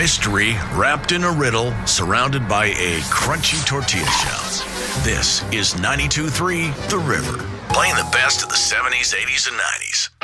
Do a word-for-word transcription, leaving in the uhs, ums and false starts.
Mystery wrapped in a riddle, surrounded by a crunchy tortilla shells. This is ninety-two point three The River, playing the best of the seventies, eighties, and nineties.